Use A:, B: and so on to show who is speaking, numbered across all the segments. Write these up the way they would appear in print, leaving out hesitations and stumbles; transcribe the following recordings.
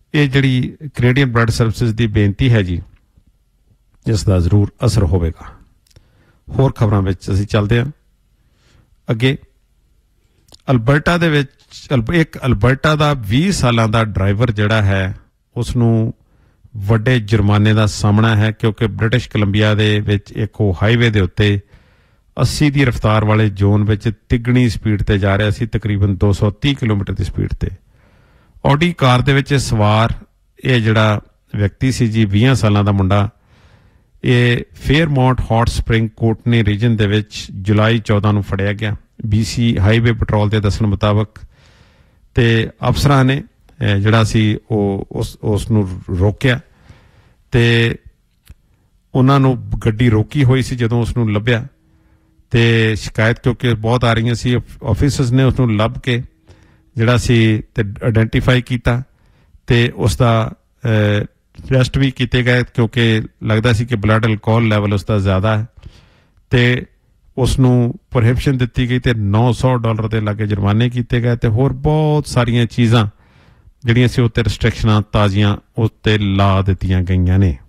A: ਇਹ ਜਿਹੜੀ Canadian blood services ਦੀ ਬੇਨਤੀ ਹੈ ਜੀ, ਇਸ ਦਾ ਜ਼ਰੂਰ ਅਸਰ ਹੋਵੇਗਾ। ਹੋਰ ਖਬਰਾਂ ਵਿੱਚ ਅਸੀਂ ਚੱਲਦੇ ਹਾਂ ਅੱਗੇ। ਅਲਬਰਟਾ ਦੇ ਵਿੱਚ ਇੱਕ ਅਲਬਰਟਾ ਦਾ 20 ਸਾਲਾਂ ਦਾ ਡਰਾਈਵਰ ਜਿਹੜਾ ਹੈ ਉਸ ਨੂੰ ਵੱਡੇ ਜੁਰਮਾਨੇ ਦਾ ਸਾਹਮਣਾ ਹੈ, ਕਿਉਂਕਿ ਬ੍ਰਿਟਿਸ਼ ਕੋਲੰਬੀਆ ਦੇ ਵਿੱਚ ਇੱਕ ਉਹ ਹਾਈਵੇ ਦੇ ਉੱਤੇ 80 ਦੀ ਰਫ਼ਤਾਰ ਵਾਲੇ ਜ਼ੋਨ ਵਿੱਚ ਤਿੱਗਣੀ ਸਪੀਡ ਤੇ ਜਾ ਰਿਹਾ ਸੀ, ਤਕਰੀਬਨ 230 ਕਿਲੋਮੀਟਰ ਦੀ ਸਪੀਡ ਤੇ। ਆਡੀ ਕਾਰ ਦੇ ਵਿੱਚ ਸਵਾਰ ਇਹ ਜਿਹੜਾ ਵਿਅਕਤੀ ਸੀ ਜੀ, 20 ਸਾਲਾਂ ਦਾ ਮੁੰਡਾ, ਇਹ ਫੇਅਰਮਾਉਂਟ ਹੌਟ ਸਪ੍ਰਿੰਗ ਕੋਟਨੀ ਰੀਜਨ ਦੇ ਵਿੱਚ ਜੁਲਾਈ 14 ਨੂੰ ਫੜਿਆ ਗਿਆ BC ਹਾਈਵੇ ਪੈਟਰੋਲ ਦੇ ਦੱਸਣ ਮੁਤਾਬਕ। ਤੇ ਅਫਸਰਾਂ ਨੇ ਜਿਹੜਾ ਸੀ ਉਹ ਉਸ ਨੂੰ ਰੋਕਿਆ ਤੇ ਉਹਨਾਂ ਨੂੰ ਗੱਡੀ ਰੋਕੀ ਹੋਈ ਸੀ ਜਦੋਂ ਉਸ ਨੂੰ ਲੱਭਿਆ। ਤੇ ਸ਼ਿਕਾਇਤ ਕਿਉਂਕਿ ਬਹੁਤ ਆ ਰਹੀਆਂ ਸੀ, ਆਫਿਸਰਸ ਨੇ ਉਸ ਨੂੰ ਲੱਭ ਕੇ ਜਿਹੜਾ ਸੀ ਤੇ ਆਇਡੈਂਟੀਫਾਈ ਕੀਤਾ ਤੇ ਉਸ ਦਾ ਟੈਸਟ ਵੀ ਕੀਤੇ ਗਏ, ਕਿਉਂਕਿ ਲੱਗਦਾ ਸੀ ਕਿ ਬਲੱਡ ਅਲਕੋਹਲ ਲੈਵਲ ਉਸ ਦਾ ਜ਼ਿਆਦਾ ਹੈ। ਤੇ ਉਸ ਨੂੰ ਪ੍ਰੋਹਿਬਿਸ਼ਨ ਦਿੱਤੀ ਗਈ ਤੇ $900 ਦੇ ਲਾਗੇ ਜੁਰਮਾਨੇ ਕੀਤੇ ਗਏ ਤੇ ਹੋਰ ਬਹੁਤ ਸਾਰੀਆਂ ਚੀਜ਼ਾਂ ਜਿਹੜੀਆਂ ਸੀ ਉੱਤੇ ਰਿਸਟ੍ਰਿਕਸ਼ਨਾਂ ਤਾਜ਼ੀਆਂ ਉੱਤੇ ਲਾ ਦਿੱਤੀਆਂ ਗਈਆਂ ਨੇ।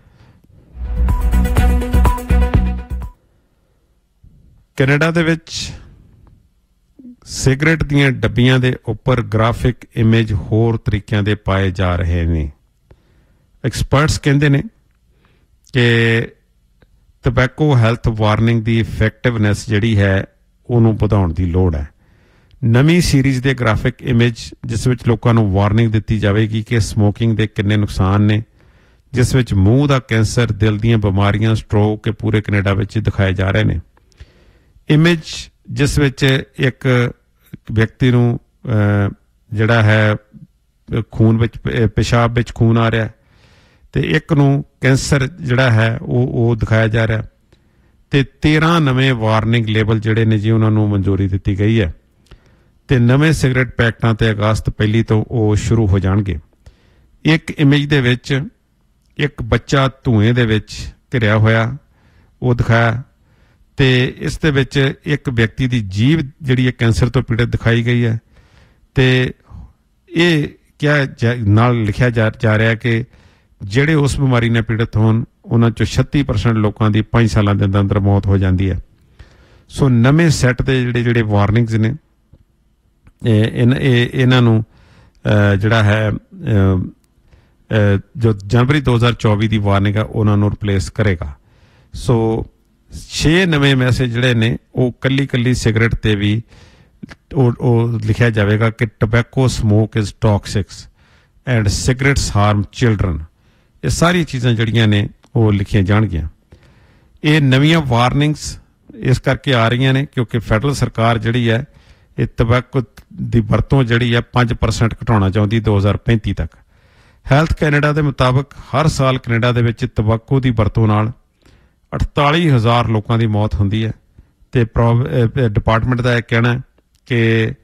A: ਕੈਨੇਡਾ ਦੇ ਵਿੱਚ ਸਿਗਰਟ ਦੀਆਂ ਡੱਬੀਆਂ ਦੇ ਉੱਪਰ ਗ੍ਰਾਫਿਕ ਇਮੇਜ ਹੋਰ ਤਰੀਕਿਆਂ ਦੇ ਪਾਏ ਜਾ ਰਹੇ ਨੇ। ਐਕਸਪਰਟਸ ਕਹਿੰਦੇ ਨੇ ਕਿ ਟਬੈਕੋ ਹੈਲਥ ਵਾਰਨਿੰਗ ਦੀ ਇਫੈਕਟਿਵਨੈਸ ਜਿਹੜੀ ਹੈ ਉਹਨੂੰ ਵਧਾਉਣ ਦੀ ਲੋੜ ਹੈ। ਨਵੀਂ ਸੀਰੀਜ਼ ਦੇ ਗ੍ਰਾਫਿਕ ਇਮੇਜ ਜਿਸ ਵਿੱਚ ਲੋਕਾਂ ਨੂੰ ਵਾਰਨਿੰਗ ਦਿੱਤੀ ਜਾਵੇਗੀ ਕਿ ਸਮੋਕਿੰਗ ਦੇ ਕਿੰਨੇ ਨੁਕਸਾਨ ਨੇ, ਜਿਸ ਵਿੱਚ ਮੂੰਹ ਦਾ ਕੈਂਸਰ, ਦਿਲ ਦੀਆਂ ਬਿਮਾਰੀਆਂ, ਸਟ੍ਰੋਕ ਪੂਰੇ ਕੈਨੇਡਾ ਵਿੱਚ ਦਿਖਾਏ ਜਾ ਰਹੇ ਨੇ। ਇਮੇਜ ਜਿਸ ਵਿੱਚ ਇੱਕ ਵਿਅਕਤੀ ਨੂੰ ਜਿਹੜਾ ਹੈ ਖੂਨ ਵਿੱਚ ਪਿਸ਼ਾਬ ਵਿੱਚ ਖੂਨ ਆ ਰਿਹਾ ਤੇ ਇੱਕ ਨੂੰ ਕੈਂਸਰ ਜਿਹੜਾ ਹੈ ਉਹ ਦਿਖਾਇਆ ਜਾ ਰਿਹਾ ਤੇ 13 ਨਵੇਂ ਵਾਰਨਿੰਗ ਲੇਬਲ ਜਿਹੜੇ ਨੇ ਜੀ ਉਹਨਾਂ ਨੂੰ ਮਨਜ਼ੂਰੀ ਦਿੱਤੀ ਗਈ ਹੈ ਤੇ ਨਵੇਂ ਸਿਗਰਟ ਪੈਕਟਾਂ ਤੇ ਅਗਸਤ 1 ਤੋਂ ਉਹ ਸ਼ੁਰੂ ਹੋ ਜਾਣਗੇ। ਇੱਕ ਇਮੇਜ ਦੇ ਵਿੱਚ ਇੱਕ ਬੱਚਾ ਧੂਏ ਦੇ ਵਿੱਚ ਘਿਰਿਆ ਹੋਇਆ ਉਹ ਦਿਖਾਇਆ ਤੇ ਇਸ ਦੇ ਵਿੱਚ ਇੱਕ ਵਿਅਕਤੀ ਦੀ ਜੀਭ ਜਿਹੜੀ ਹੈ ਕੈਂਸਰ ਤੋਂ ਪੀੜਤ ਦਿਖਾਈ ਗਈ ਹੈ ਤੇ ਇਹ ਕਿਆ ਨਾਲ ਲਿਖਿਆ ਜਾ ਰਿਹਾ ਕਿ ਜਿਹੜੇ ਉਸ ਬਿਮਾਰੀ ਨਾਲ ਪੀੜਤ ਹੋਣ ਉਹਨਾਂ 'ਚੋਂ 36% ਲੋਕਾਂ ਦੀ 5 ਸਾਲਾਂ ਦੇ ਅੰਦਰ ਮੌਤ ਹੋ ਜਾਂਦੀ ਹੈ। ਸੋ ਨਵੇਂ ਸੈੱਟ ਦੇ ਜਿਹੜੇ ਵਾਰਨਿੰਗਸ ਨੇ ਇਹਨਾਂ ਨੂੰ ਜਿਹੜਾ ਹੈ ਜੋ ਜਨਵਰੀ 2024 ਦੀ ਵਾਰਨਿੰਗ ਹੈ ਉਹਨਾਂ ਨੂੰ ਰਿਪਲੇਸ ਕਰੇਗਾ। ਸੋ 6 ਨਵੇਂ ਮੈਸੇਜ ਜਿਹੜੇ ਨੇ ਉਹ ਕੱਲੀ ਸਿਗਰਟ ਤੇ ਵੀ ਉਹ ਲਿਖਿਆ ਜਾਵੇਗਾ ਕਿ ਟਬੈਕੋ smoke is ਟੌਕਸਿਕਸ and cigarettes ਹਾਰਮ children. ਇਹ ਸਾਰੀਆਂ ਚੀਜ਼ਾਂ ਜਿਹੜੀਆਂ ਨੇ ਉਹ ਲਿਖੀਆਂ ਜਾਣਗੀਆਂ। ਇਹ ਨਵੀਆਂ ਵਾਰਨਿੰਗਸ ਇਸ ਕਰਕੇ ਆ ਰਹੀਆਂ ਨੇ ਕਿਉਂਕਿ ਫੈਡਰਲ ਸਰਕਾਰ ਜਿਹੜੀ ਹੈ ਇਹ ਤੰਬਾਕੂ ਦੀ ਵਰਤੋਂ ਜਿਹੜੀ ਹੈ 5% ਘਟਾਉਣਾ ਚਾਹੁੰਦੀ 2035 ਤੱਕ। ਹੈਲਥ ਕੈਨੇਡਾ ਦੇ ਮੁਤਾਬਕ ਹਰ ਸਾਲ ਕੈਨੇਡਾ ਦੇ ਵਿੱਚ ਤੰਬਾਕੂ ਦੀ ਵਰਤੋਂ ਨਾਲ 48,000 ਲੋਕਾਂ ਦੀ ਮੌਤ ਹੁੰਦੀ ਹੈ ਤੇ ਡਿਪਾਰਟਮੈਂਟ ਦਾ ਇਹ ਕਹਿਣਾ ਕਿ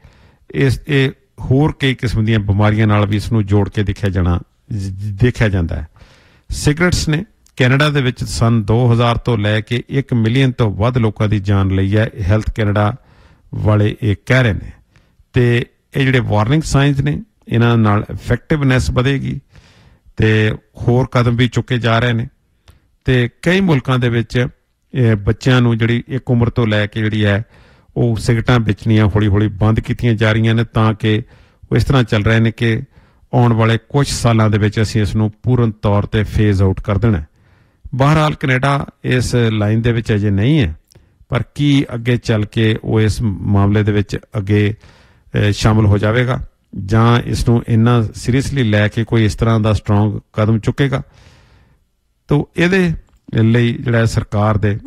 A: ਇਹ ਹੋਰ ਕਈ ਕਿਸਮ ਦੀਆਂ ਬਿਮਾਰੀਆਂ ਨਾਲ ਵੀ ਇਸ ਨੂੰ ਜੋੜ ਕੇ ਦੇਖਿਆ ਜਾਂਦਾ ਹੈ। ਸਿਗਰਟਸ ਨੇ ਕੈਨੇਡਾ ਦੇ ਵਿੱਚ ਸਨ 2000 ਤੋਂ ਲੈ ਕੇ 1 ਮਿਲੀਅਨ ਤੋਂ ਵੱਧ ਲੋਕਾਂ ਦੀ ਜਾਨ ਲਈ ਹੈ, ਹੈਲਥ ਕੈਨੇਡਾ ਵਾਲੇ ਇਹ ਕਹਿ ਰਹੇ ਨੇ। ਤੇ ਇਹ ਜਿਹੜੇ ਵਾਰਨਿੰਗ ਸਾਈਨਸ ਨੇ ਇਹਨਾਂ ਨਾਲ ਇਫੈਕਟਿਵਨੈਸ ਵਧੇਗੀ ਤੇ ਹੋਰ ਕਦਮ ਵੀ ਚੁੱਕੇ ਜਾ ਰਹੇ ਨੇ ਤੇ ਕਈ ਮੁਲਕਾਂ ਦੇ ਵਿੱਚ ਬੱਚਿਆਂ ਨੂੰ ਜਿਹੜੀ ਇੱਕ ਉਮਰ ਤੋਂ ਲੈ ਕੇ ਜਿਹੜੀ ਹੈ ਉਹ ਸਿਗਰਟਾਂ ਵੇਚਣੀਆਂ ਹੌਲੀ ਬੰਦ ਕੀਤੀਆਂ ਜਾ ਰਹੀਆਂ ਨੇ ਤਾਂ ਕਿ ਉਹ ਇਸ ਤਰ੍ਹਾਂ ਚੱਲ ਰਹੇ ਨੇ ਕਿ ਆਉਣ ਵਾਲੇ ਕੁਝ ਸਾਲਾਂ ਦੇ ਵਿੱਚ ਅਸੀਂ ਇਸ ਨੂੰ ਪੂਰਨ ਤੌਰ ਤੇ ਫੇਜ਼ ਆਊਟ ਕਰ ਦੇਣਾ। ਬਹਰਹਾਲ ਕੈਨੇਡਾ ਇਸ ਲਾਈਨ ਦੇ ਵਿੱਚ ਅਜੇ ਨਹੀਂ ਹੈ, ਪਰ ਕੀ ਅੱਗੇ ਚੱਲ ਕੇ ਉਹ ਇਸ ਮਾਮਲੇ ਦੇ ਵਿੱਚ ਅੱਗੇ ਸ਼ਾਮਲ ਹੋ ਜਾਵੇਗਾ ਜਾਂ ਇਸ ਨੂੰ ਇੰਨਾ ਸੀਰੀਅਸਲੀ ਲੈ ਕੇ ਕੋਈ ਇਸ ਤਰ੍ਹਾਂ ਦਾ ਸਟਰੋਂਗ ਕਦਮ ਚੁੱਕੇਗਾ। ਤਾਂ ਇਹਦੇ ਲਈ ਜਿਹੜਾ ਸਰਕਾਰ ਦੇ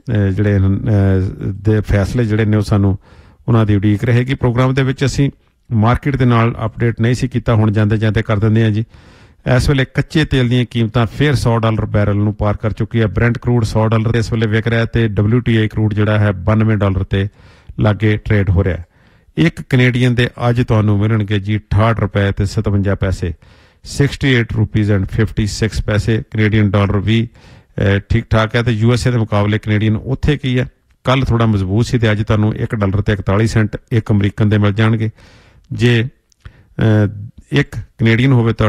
A: ਜਿਹੜੇ ਫੈਸਲੇ ਜਿਹੜੇ ਨੇ ਉਹ ਸਾਨੂੰ ਉਹਨਾਂ ਦੀ ਉਡੀਕ ਰਹੇਗੀ। ਪ੍ਰੋਗਰਾਮ ਦੇ ਵਿੱਚ ਅਸੀਂ ਮਾਰਕੀਟ ਦੇ ਨਾਲ ਅਪਡੇਟ ਨਹੀਂ ਸੀ ਕੀਤਾ, ਹੁਣ ਜਾਂਦੇ ਕਰ ਦਿੰਦੇ ਹਾਂ ਜੀ। ਇਸ ਵੇਲੇ ਕੱਚੇ ਤੇਲ ਦੀਆਂ ਕੀਮਤਾਂ ਫਿਰ $100 ਬੈਰਲ ਨੂੰ ਪਾਰ ਕਰ ਚੁੱਕੀ ਹੈ। ਬ੍ਰੈਂਟ ਕਰੂਡ $100 ਇਸ ਵੇਲੇ ਵਿਕ ਰਿਹਾ ਤੇ WTI ਕਰੂਡ ਜਿਹੜਾ ਹੈ $92 ਤੇ ਲਾਗੇ ਟ੍ਰੇਡ ਹੋ ਰਿਹਾ। ਇੱਕ ਕੈਨੇਡੀਅਨ ਦੇ ਅੱਜ ਤੁਹਾਨੂੰ ਮਿਲਣਗੇ ਜੀ $68 ਤੇ 57 ਪੈਸੇ, 68 ਰੁਪੀਜ਼ ਐਂਡ 56 ਪੈਸੇ। ਕੈਨੇਡੀਅਨ ਡਾਲਰ ਵੀ ਠੀਕ ਠਾਕ ਹੈ ਤੇ USA ਦੇ ਮੁਕਾਬਲੇ ਕੈਨੇਡੀਅਨ ਉੱਥੇ ਕੀ ਹੈ, ਕੱਲ ਥੋੜਾ ਮਜ਼ਬੂਤ ਸੀ ਤੇ ਅੱਜ ਤੁਹਾਨੂੰ $1 ਤੇ 41 ਸੈਂਟ ਇੱਕ ਅਮਰੀਕਨ ਦੇ ਮਿਲ ਜਾਣਗੇ। ਜੇ ਇੱਕ ਕੈਨੇਡੀਅਨ ਹੋਵੇ ਤਾਂ